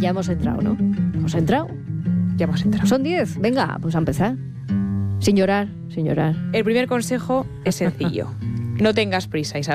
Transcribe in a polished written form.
Ya hemos entrado, ¿no? ¿Hemos entrado? Ya hemos entrado. Son 10. Venga, pues a empezar. Sin llorar, sin llorar. El primer consejo es sencillo. No tengas prisa, Isabel.